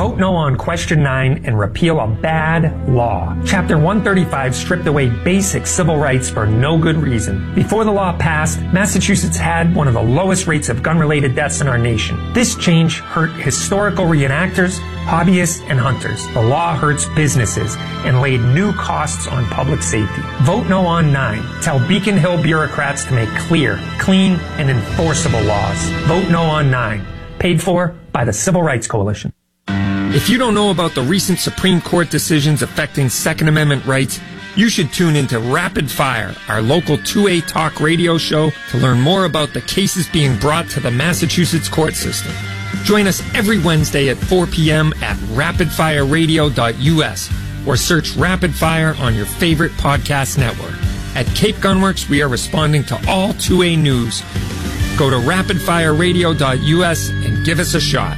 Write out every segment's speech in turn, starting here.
Vote no on Question 9 and repeal a bad law. Chapter 135 stripped away basic civil rights for no good reason. Before the law passed, Massachusetts had one of the lowest rates of gun-related deaths in our nation. This change hurt historical reenactors, hobbyists, and hunters. The law hurts businesses and laid new costs on public safety. Vote no on 9. Tell Beacon Hill bureaucrats to make clear, clean, and enforceable laws. Vote no on 9. Paid for by the Civil Rights Coalition. If you don't know about the recent Supreme Court decisions affecting Second Amendment rights, you should tune into Rapid Fire, our local 2A talk radio show, to learn more about the cases being brought to the Massachusetts court system. Join us every Wednesday at 4 p.m. at rapidfireradio.us or search Rapid Fire on your favorite podcast network. At Cape Gunworks, we are responding to all 2A news. Go to rapidfireradio.us and give us a shot.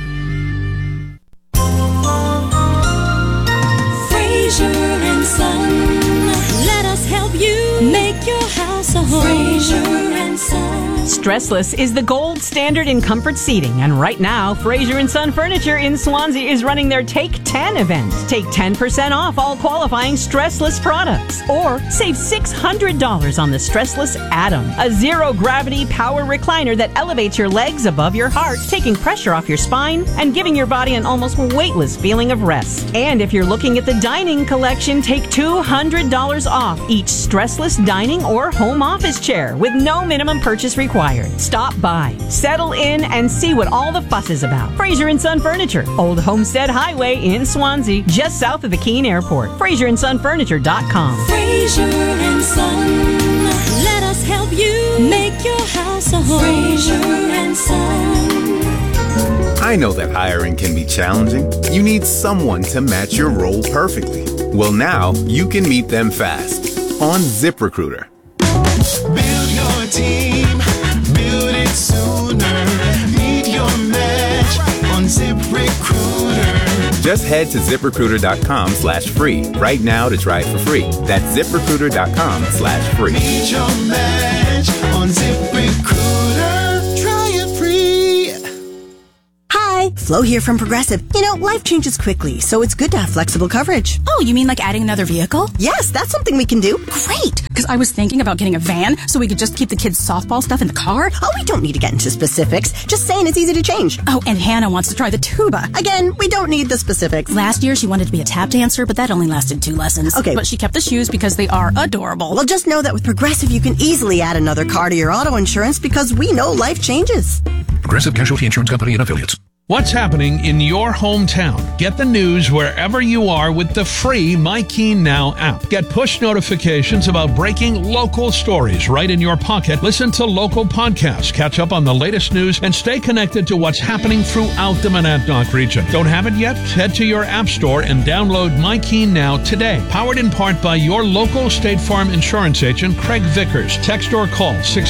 Fraser and Son, let us help you make your house a home. Fraser and Son. Stressless is the gold standard in comfort seating, and right now, Fraser & Son Furniture in Swansea is running their Take 10 event. Take 10% off all qualifying Stressless products, or save $600 on the Stressless Atom, a zero-gravity power recliner that elevates your legs above your heart, taking pressure off your spine and giving your body an almost weightless feeling of rest. And if you're looking at the dining collection, take $200 off each Stressless dining or home office chair with no minimum purchase required. Stop by, settle in, and see what all the fuss is about. Fraser & Son Furniture, Old Homestead Highway in Swansea, just south of the Keene Airport. FraserandSonFurniture.com. Fraser and Son, let us help you make your house a home. Fraser and Son. I know that hiring can be challenging. You need someone to match your role perfectly. Well, now you can meet them fast on ZipRecruiter. Build your team, build it sooner. Meet your match on ZipRecruiter. Just head to ZipRecruiter.com/free right now to try it for free. That's ZipRecruiter.com/free. Meet your match on ZipRecruiter. Try it free. Hi, Flo here from Progressive. You know, life changes quickly, so it's good to have flexible coverage. Oh, you mean like adding another vehicle? Yes, that's something we can do. Great, because I was thinking about getting a van so we could just keep the kids' softball stuff in the car. Oh, we don't need to get into specifics. Just saying it's easy to change. Oh, and Hannah wants to try the tuba. Again, we don't need the specifics. Last year, she wanted to be a tap dancer, but that only lasted 2 lessons. Okay. But she kept the shoes because they are adorable. Well, just know that with Progressive, you can easily add another car to your auto insurance because we know life changes. Progressive Casualty Insurance Company and Affiliates. What's happening in your hometown? Get the news wherever you are with the free My Keene Now app. Get push notifications about breaking local stories right in your pocket. Listen to local podcasts, catch up on the latest news, and stay connected to what's happening throughout the Monadnock region. Don't have it yet? Head to your app store and download My Keene Now today. Powered in part by your local State Farm insurance agent, Craig Vickers. Text or call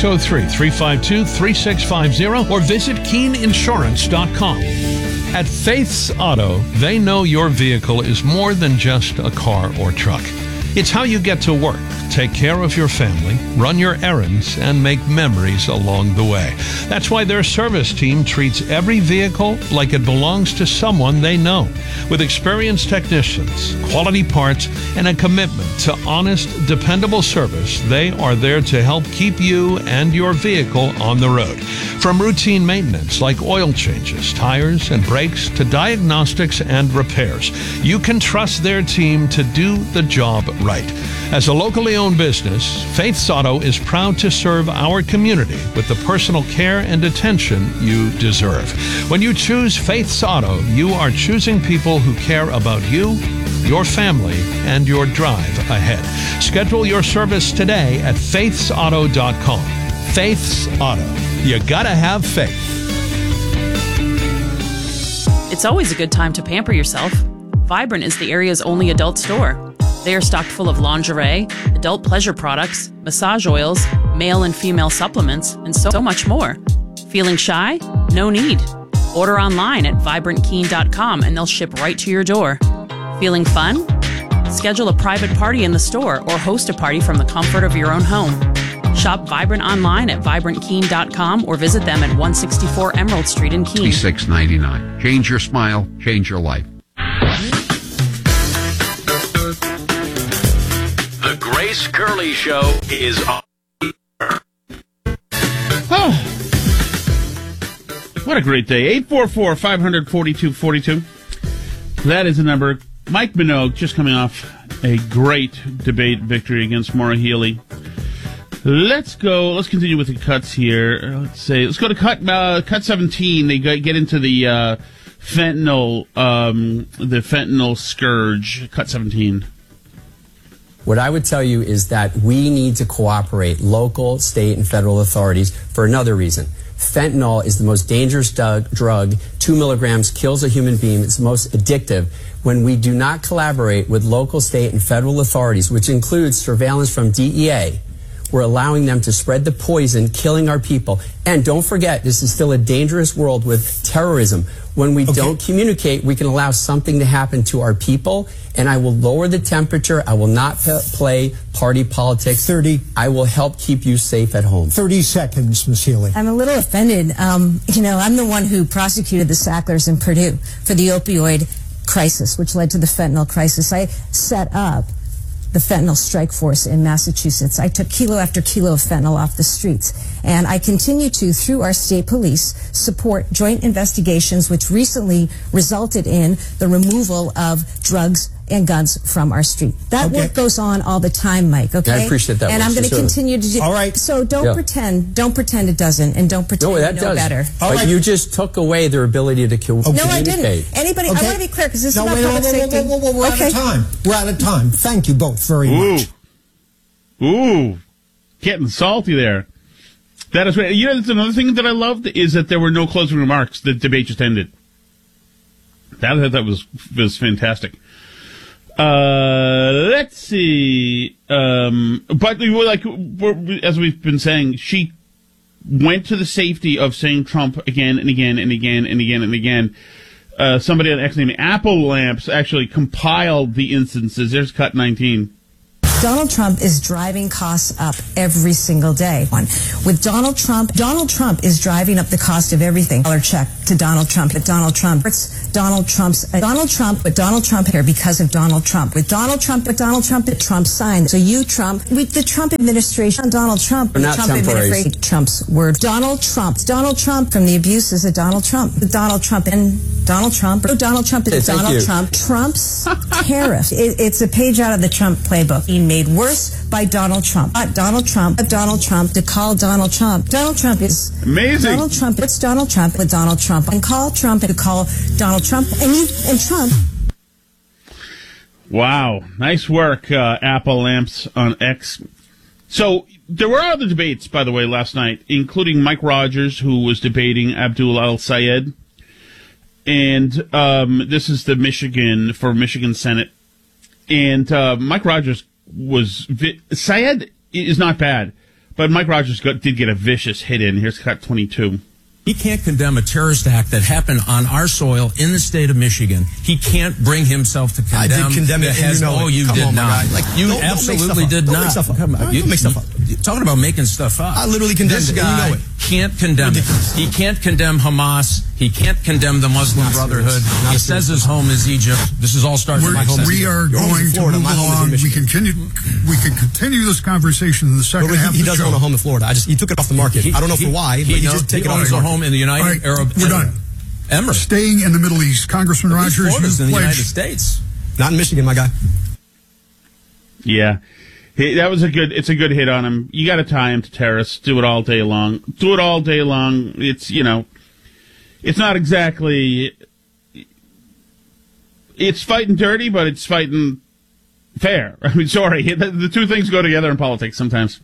603-352-3650 or visit KeeneInsurance.com. At Faith's Auto, they know your vehicle is more than just a car or truck. It's how you get to work, take care of your family, run your errands, and make memories along the way. That's why their service team treats every vehicle like it belongs to someone they know. With experienced technicians, quality parts, and a commitment to honest, dependable service, they are there to help keep you and your vehicle on the road. From routine maintenance like oil changes, tires, and brakes to diagnostics and repairs, you can trust their team to do the job right. As a locally owned business, Faith's Auto is proud to serve our community with the personal care and attention you deserve. When you choose Faith's Auto, you are choosing people who care about you, your family, and your drive ahead. Schedule your service today at faithsauto.com. Faith's Auto. You gotta have faith. It's always a good time to pamper yourself. Vibrant is the area's only adult store. They are stocked full of lingerie, adult pleasure products, massage oils, male and female supplements, and so much more. Feeling shy? No need. Order online at vibrantkeene.com and they'll ship right to your door. Feeling fun? Schedule a private party in the store or host a party from the comfort of your own home. Shop Vibrant online at vibrantkeene.com or visit them at 164 Emerald Street in Keene. $26.99. Change your smile, change your life. Trace Curley Show is on. Oh, what a great day. 844-500-4242. That is the number. Mike Minogue just coming off a great debate victory against Maura Healey. Let's continue with the cuts here. Let's go to cut 17. They get into the fentanyl scourge. Cut 17. What I would tell you is that we need to cooperate, local, state, and federal authorities, for another reason. Fentanyl is the most dangerous drug. 2 milligrams kills a human being. It's the most addictive. When we do not collaborate with local, state, and federal authorities, which includes surveillance from DEA, we're allowing them to spread the poison, killing our people. And don't forget, this is still a dangerous world with terrorism. When we don't communicate, we can allow something to happen to our people, and I will lower the temperature. I will not play party politics. I will help keep you safe at home. 30 seconds, Ms. Healy. I'm a little offended. I'm the one who prosecuted the Sacklers in Purdue for the opioid crisis, which led to the fentanyl crisis. I set up the fentanyl strike force in Massachusetts. I took kilo after kilo of fentanyl off the streets. And I continue to, through our state police, support joint investigations, which recently resulted in the removal of drugs and guns from our street. That work goes on all the time, Mike, okay? I appreciate that. And I'm going to continue to do. All right. So don't pretend it doesn't, and don't pretend you know better. But you just took away their ability to communicate. No, I didn't. Anybody, I want to be clear, because this is about public safety. We're out of time. We're out of time. Thank you both very much. Ooh. Getting salty there. That is right. You know, that's another thing that I loved is that there were no closing remarks. The debate just ended. That was fantastic. Let's see. But as we've been saying, she went to the safety of saying Trump again and again and again and again and again. Somebody on X named Apple Lamps actually compiled the instances. There's cut 19. Donald Trump is driving costs up every single day. With Donald Trump is driving up the cost of everything. $1 check to Donald Trump. But Donald Trump here because of Donald Trump. With Donald Trump, the Trump sign. So with the Trump administration, Donald Trump, the Trump administration, Trump's word. Donald Trump from the abuses of Donald Trump. Donald Trump is Donald Trump. Trump's tariff. It's a page out of the Trump playbook. Made worse by Donald Trump. Donald Trump to call Donald Trump. Donald Trump is amazing. Donald Trump. It's Donald Trump with Donald Trump. And call Trump to call Donald Trump. And Trump. Wow. Nice work, Apple Lamps on X. So there were other debates, by the way, last night, including Mike Rogers, who was debating Abdul Al-Sayed. And this is the Michigan Senate. And Mike Rogers Syed is not bad, but Mike Rogers did get a vicious hit in. Here's cut 22. He can't condemn a terrorist act that happened on our soil in the state of Michigan. He can't bring himself to condemn. I did condemn it. You did not. You absolutely did not. Don't make stuff up. Don't make stuff up. Talking about making stuff up. I literally condemned this it. Guy You know it. Can't condemn it. He can't condemn Hamas. He can't condemn the Muslim Brotherhood. He says his home is Egypt. This is all starting with my home. We are going to move along. We can continue this conversation in the second half of the show. He doesn't own a home in Florida. He took it off the market. I don't know for why, but he just take it off owns a home in the United Arab We're done. Emirates. Staying in the Middle East, Congressman Rogers, Florida's in the United States. Not in Michigan, my guy. Yeah. It's a good hit on him. You got to tie him to terrorists. Do it all day long. It's, it's not exactly, it's fighting dirty, but it's fighting fair. I mean, sorry. The two things go together in politics sometimes.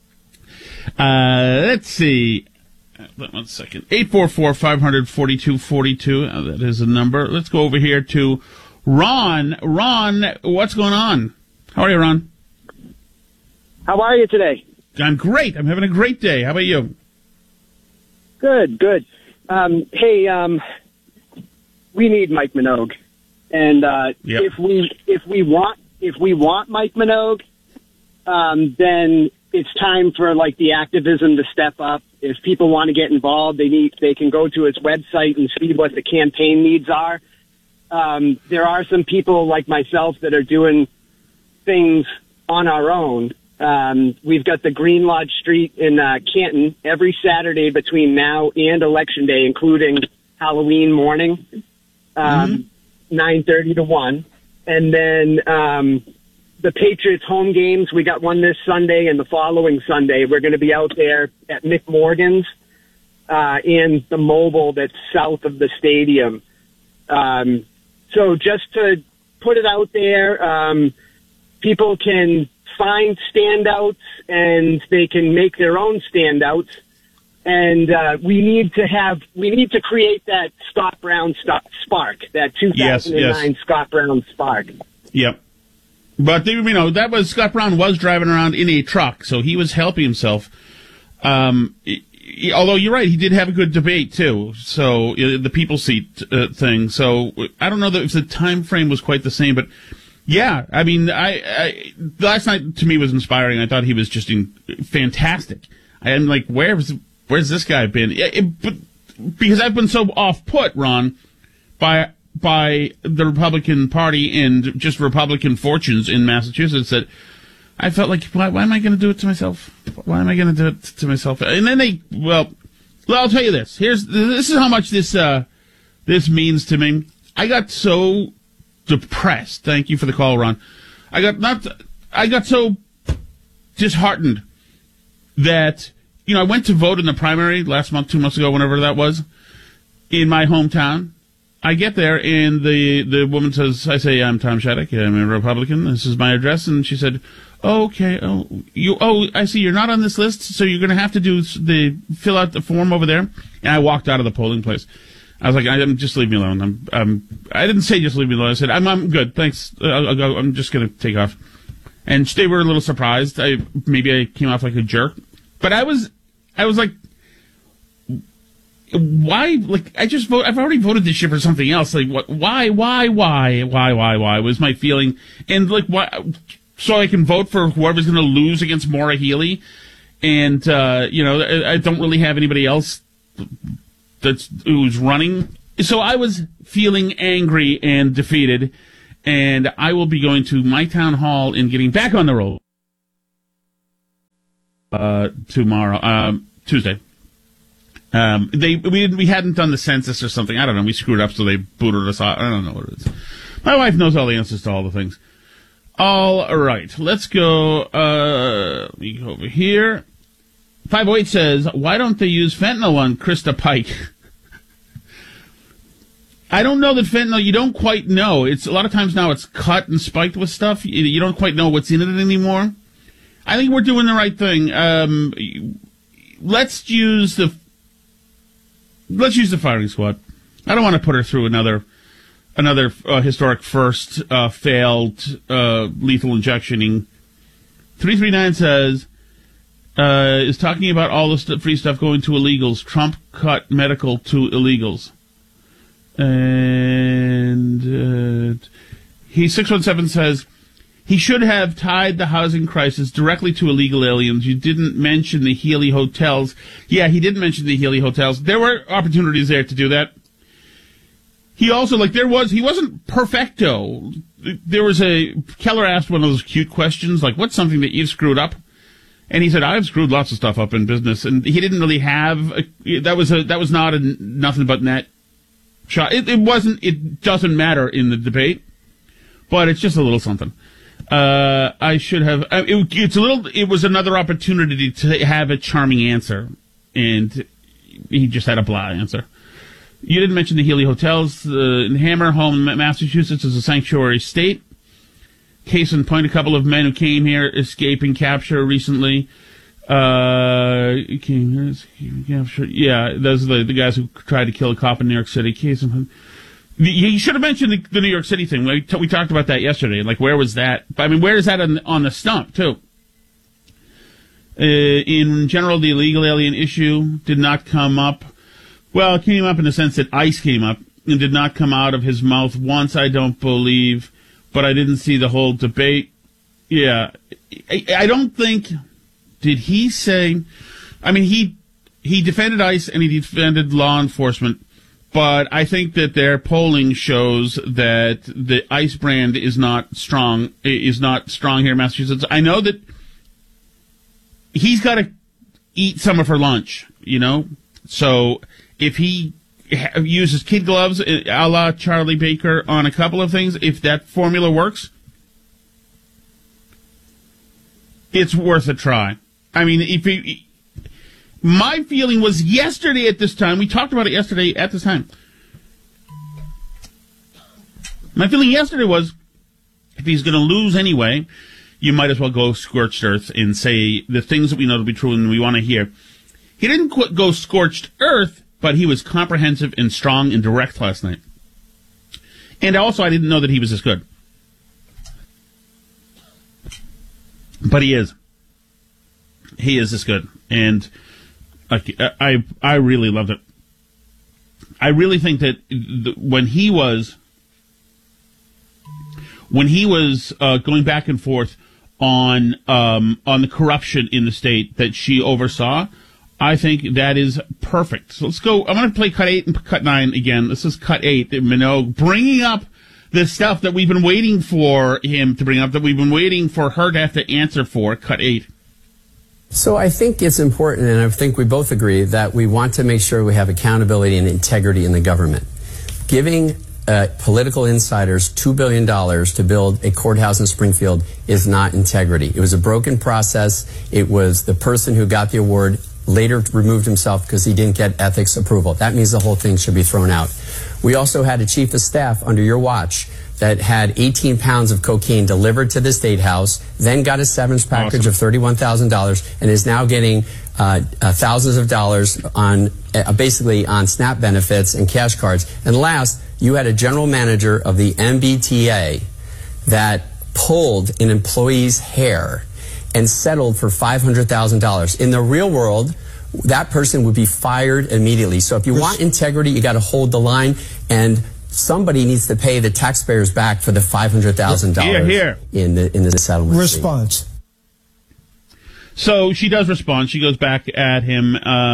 Let's see. 1 second. 844-500-4242. That is the number. Let's go over here to Ron. Ron, what's going on? How are you, Ron? How are you today? I'm great. I'm having a great day. How about you? Good. Hey, we need Mike Minogue, and if we want Mike Minogue, then it's time for the activism to step up. If people want to get involved, they can go to his website and see what the campaign needs are. There are some people like myself that are doing things on our own. We've got the Green Lodge Street in Canton every Saturday between now and Election Day, including Halloween morning, 9:30 to 1. And then the Patriots home games, we got one this Sunday, and the following Sunday we're going to be out there at Mick Morgan's in the mobile that's south of the stadium. So just to put it out there, people can find standouts and they can make their own standouts. And we need to create that Scott Brown spark, that 2009 Scott Brown spark. Yep. But, that was, Scott Brown was driving around in a truck, so he was helping himself. Although you're right, he did have a good debate, too. So, the people seat thing. So, I don't know if the time frame was quite the same, but yeah, I mean, I last night to me was inspiring. I thought he was just fantastic. I'm like, where's this guy been? Because I've been so off-put, Ron, by the Republican Party and just Republican fortunes in Massachusetts that I felt like, why am I going to do it to myself? Why am I going to do it to myself? And then I'll tell you this. This is how much this means to me. I got so depressed. Thank you for the call, Ron. I got so disheartened that, I went to vote in the primary last month, 2 months ago, whenever that was, in my hometown. I get there, and the woman says, I say, I'm Tom Shattuck, I'm a Republican, this is my address, and she said, okay, I see you're not on this list, so you're going to have to fill out the form over there. And I walked out of the polling place. I was like, just leave me alone. I didn't say just leave me alone. I said, I'm good, thanks, I'll go, I'm just going to take off. And they were a little surprised. Maybe I came off like a jerk. But I was like, why? Like, I've already voted this year for something else. Like, what? Why was my feeling? And like, why? So I can vote for whoever's going to lose against Maura Healey. And I don't really have anybody else who's running. So I was feeling angry and defeated. And I will be going to my town hall and getting back on the road tomorrow, Tuesday. We hadn't done the census or something. I don't know. We screwed up, so they booted us out. I don't know what it is. My wife knows all the answers to all the things. All right. Let's go, let me go over here. 508 says, why don't they use fentanyl on Krista Pike? I don't know that fentanyl, you don't quite know. It's a lot of times now it's cut and spiked with stuff. You don't quite know what's in it anymore. I think we're doing the right thing. Let's use the firing squad. I don't want to put her through another historic first failed lethal injectioning. 339 says is talking about all the free stuff going to illegals. Trump cut medical to illegals. And he 617 says he should have tied the housing crisis directly to illegal aliens. You didn't mention the Healy hotels. Yeah, he didn't mention the Healy hotels. There were opportunities there to do that. He also, he wasn't perfecto. There was Keller asked one of those cute questions, like, what's something that you've screwed up? And he said, I've screwed lots of stuff up in business. And he didn't really have, that was not a nothing but net shot. It doesn't matter in the debate, but it's just a little something. I should have, it was another opportunity to have a charming answer, and he just had a blah answer. You didn't mention the Healy hotels. Hammer Home, Massachusetts is a sanctuary state. Case in point, a couple of men who came here escaping capture recently. Yeah, those are the guys who tried to kill a cop in New York City. Case in point. You should have mentioned the New York City thing. We talked about that yesterday. Like, where was that? I mean, where is that on the stump, too? In general, the illegal alien issue did not come up. Well, it came up in the sense that ICE came up and did not come out of his mouth once, I don't believe. But I didn't see the whole debate. Yeah. I don't think... Did he say... I mean, he defended ICE and he defended law enforcement. But I think that their polling shows that the Ice brand is not strong here in Massachusetts. I know that he's got to eat some of her lunch, you know? So if he uses kid gloves a la Charlie Baker on a couple of things, if that formula works, it's worth a try. I mean, my feeling was yesterday at this time, we talked about it yesterday at this time. My feeling yesterday was, if he's going to lose anyway, you might as well go scorched earth and say the things that we know to be true and we want to hear. He didn't go scorched earth, but he was comprehensive and strong and direct last night. And also, I didn't know that he was this good. But he is. He is this good. And I really loved it. I really think that when he was going back and forth on the corruption in the state that she oversaw, I think that is perfect. So let's go. I'm going to play cut 8 and cut 9 again. This is cut 8. Minogue bringing up the stuff that we've been waiting for him to bring up, that we've been waiting for her to have to answer for. Cut 8. So I think it's important, and I think we both agree, that we want to make sure we have accountability and integrity in the government. Giving political insiders $2 billion to build a courthouse in Springfield is not integrity. It was a broken process. It was the person who got the award later removed himself because he didn't get ethics approval. That means the whole thing should be thrown out. We also had a chief of staff under your watch that had 18 pounds of cocaine delivered to the State House, then got a severance package of $31,000, and is now getting thousands of dollars on basically on SNAP benefits and cash cards. And last, you had a general manager of the MBTA that pulled an employee's hair and settled for $500,000. In the real world, that person would be fired immediately. So if you want integrity, you got to hold the line, and somebody needs to pay the taxpayers back for the $500,000 in the settlement. Response. So she does respond. She goes back at him.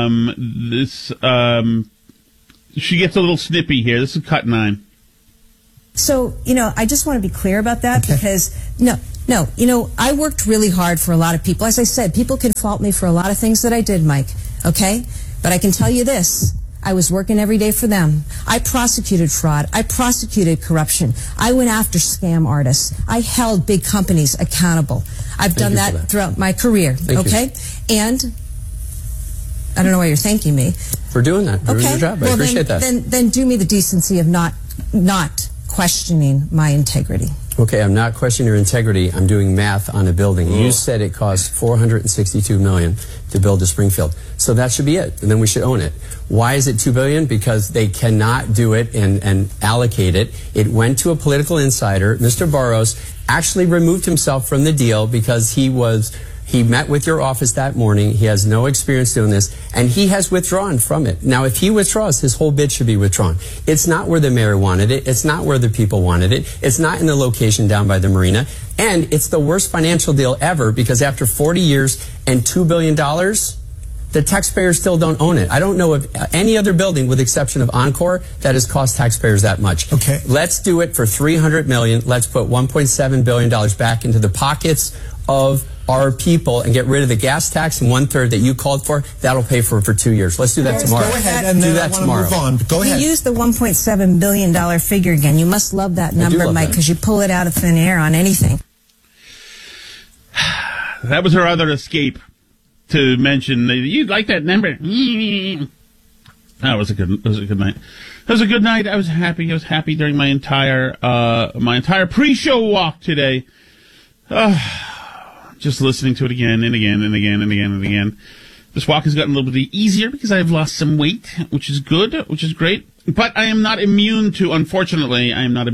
She gets a little snippy here. This is cut 9. So, I just want to be clear about that because, I worked really hard for a lot of people. As I said, people can fault me for a lot of things that I did, Mike, okay? But I can tell you this. I was working every day for them. I prosecuted fraud. I prosecuted corruption. I went after scam artists. I held big companies accountable. I've done that throughout my career, okay? And I don't know why you're thanking me. For doing that. For doing your job. I appreciate that. Then do me the decency of not questioning my integrity. Okay, I'm not questioning your integrity. I'm doing math on a building. You said it cost $462 million to build a Springfield. So that should be it, and then we should own it. Why is it $2 billion? Because they cannot do it and allocate it. It went to a political insider. Mr. Burrows actually removed himself from the deal because he met with your office that morning. He has no experience doing this, and he has withdrawn from it. Now, if he withdraws, his whole bid should be withdrawn. It's not where the mayor wanted it. It's not where the people wanted it. It's not in the location down by the marina. And it's the worst financial deal ever because after 40 years and $2 billion, the taxpayers still don't own it. I don't know of any other building, with the exception of Encore, that has cost taxpayers that much. Okay. Let's do it for $300 million. Let's put $1.7 billion back into the pockets of our people and get rid of the gas tax and 1/3 that you called for. That'll pay for 2 years. Let's do that tomorrow. Go ahead, and then I want to move on. But go ahead. You use the $1.7 billion figure again. You must love that number, Mike, because you pull it out of thin air on anything. That was her other escape to mention. You'd like that number. That was a good night. It was a good night. I was happy. I was happy during my entire pre-show walk today. Just listening to it again and again and again and again and again. This walk has gotten a little bit easier because I've lost some weight, which is good, which is great. But I am not immune to, unfortunately,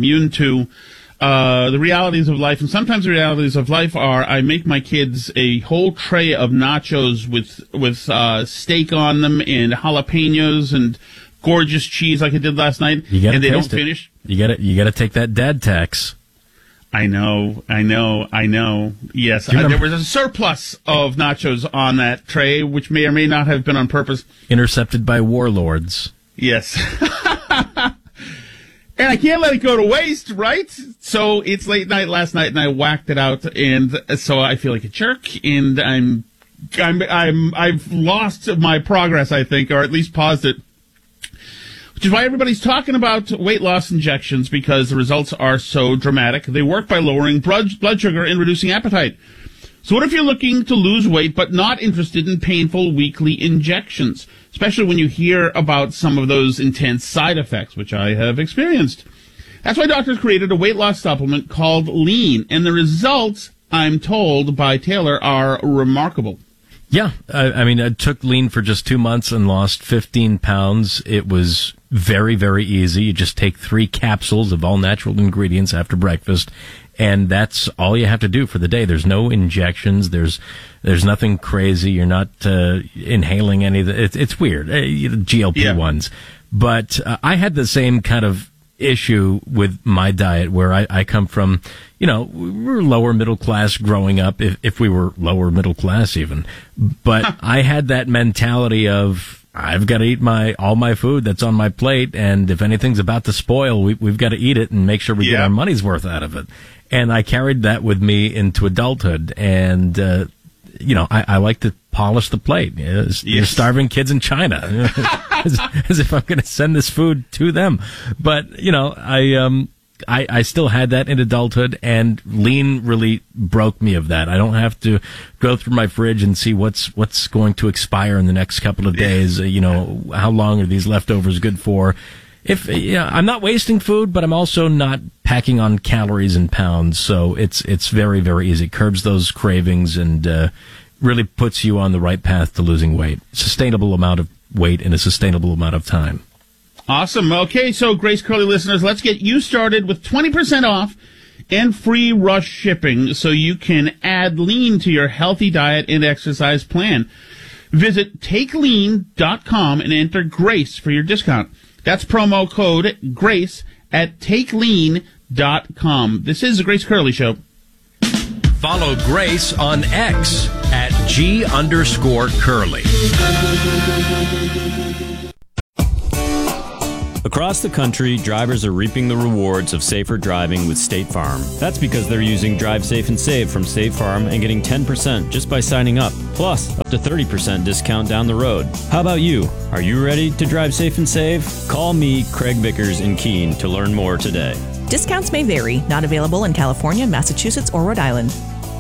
the realities of life. And sometimes the realities of life are I make my kids a whole tray of nachos with steak on them and jalapenos and gorgeous cheese like I did last night, and they don't finish. You gotta take that dad tax. I know. Yes, there was a surplus of nachos on that tray, which may or may not have been on purpose. Intercepted by warlords. Yes. And I can't let it go to waste, right? So it's late night last night, and I whacked it out, and so I feel like a jerk, and I've lost my progress, I think, or at least paused it. Which is why everybody's talking about weight loss injections, because the results are so dramatic. They work by lowering blood sugar and reducing appetite. So what if you're looking to lose weight but not interested in painful weekly injections, especially when you hear about some of those intense side effects, which I have experienced? That's why doctors created a weight loss supplement called Lean, and the results, I'm told by Taylor, are remarkable. Yeah, I took Lean for just 2 months and lost 15 pounds. It was very, very easy. You just take 3 capsules of all natural ingredients after breakfast, and that's all you have to do for the day. There's no injections. There's nothing crazy. You're not inhaling any of the... It's weird. GLP-1s. But I had the same kind of issue with my diet, where I come from, we were lower middle class growing up, if we were lower middle class even. But I had that mentality of, I've got to eat all my food that's on my plate, and if anything's about to spoil, we've got to eat it and make sure we get our money's worth out of it. And I carried that with me into adulthood, and I like to polish the plate. You're starving kids in China, as if I'm going to send this food to them. But I still had that in adulthood, and Lean really broke me of that. I don't have to go through my fridge and see what's going to expire in the next couple of days. How long are these leftovers good for? I'm not wasting food, but I'm also not packing on calories and pounds. So it's very, very easy. It curbs those cravings and really puts you on the right path to losing weight. Sustainable amount of weight in a sustainable amount of time. Awesome. Okay, so Grace Curley listeners, let's get you started with 20% off and free rush shipping so you can add Lean to your healthy diet and exercise plan. Visit takelean.com and enter Grace for your discount. That's promo code GRACE at takelean.com. This is the Grace Curley Show. Follow Grace on X at @G_Curly. Across the country, drivers are reaping the rewards of safer driving with State Farm. That's because they're using Drive Safe and Save from State Farm and getting 10% just by signing up, plus up to 30% discount down the road. How about you? Are you ready to drive safe and save? Call me, Craig Vickers in Keene, to learn more today. Discounts may vary. Not available in California, Massachusetts, or Rhode Island.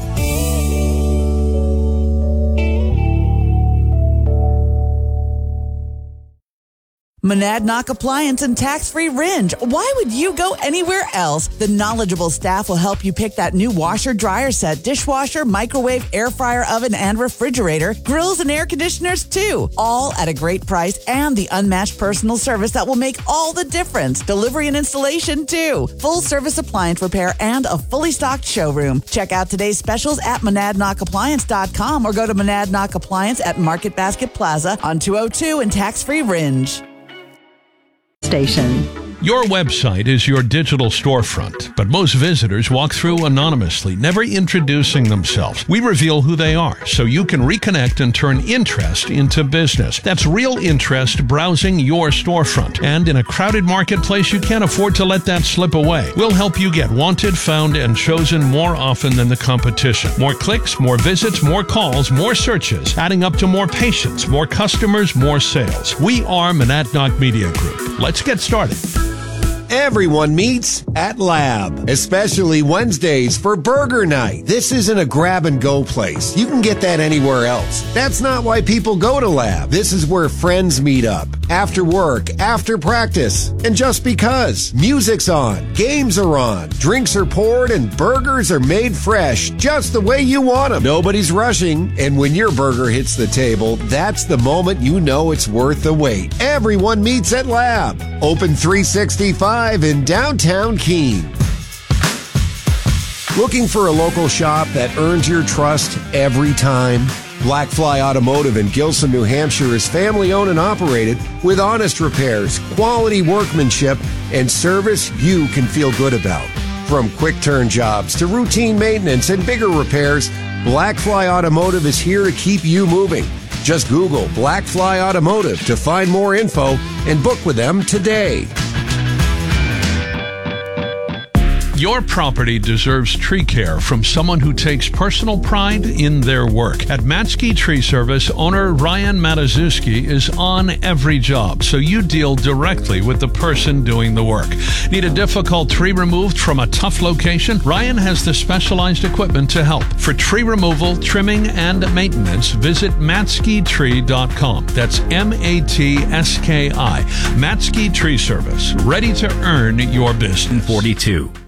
Monadnock Appliance and Tax-Free Ringe. Why would you go anywhere else? The knowledgeable staff will help you pick that new washer, dryer set, dishwasher, microwave, air fryer, oven, and refrigerator, grills and air conditioners too. All at a great price and the unmatched personal service that will make all the difference. Delivery and installation too. Full service appliance repair and a fully stocked showroom. Check out today's specials at monadnockappliance.com or go to Monadnock Appliance at Market Basket Plaza on 202 and Tax-Free Ringe. Station. Your website is your digital storefront, but most visitors walk through anonymously, never introducing themselves. We reveal who they are, so you can reconnect and turn interest into business. That's real interest browsing your storefront. And in a crowded marketplace, you can't afford to let that slip away. We'll help you get wanted, found, and chosen more often than the competition. More clicks, more visits, more calls, more searches, adding up to more patients, more customers, more sales. We are Monadnock Media Group. Let's get started. Everyone meets at Lab, especially Wednesdays for Burger Night. This isn't a grab-and-go place. You can get that anywhere else. That's not why people go to Lab. This is where friends meet up, after work, after practice, and just because. Music's on, games are on, drinks are poured, and burgers are made fresh, just the way you want them. Nobody's rushing, and when your burger hits the table, that's the moment you know it's worth the wait. Everyone meets at Lab. Open 365 in downtown Keene. Looking for a local shop that earns your trust every time? Blackfly Automotive in Gilson, New Hampshire is family-owned and operated with honest repairs, quality workmanship, and service you can feel good about. From quick-turn jobs to routine maintenance and bigger repairs, Blackfly Automotive is here to keep you moving. Just Google Blackfly Automotive to find more info and book with them today. Your property deserves tree care from someone who takes personal pride in their work. At Matsky Tree Service, owner Ryan Matazuski is on every job, so you deal directly with the person doing the work. Need a difficult tree removed from a tough location? Ryan has the specialized equipment to help. For tree removal, trimming, and maintenance, visit MatskyTree.com. That's MATSKI. Matsky Tree Service, ready to earn your business. 42.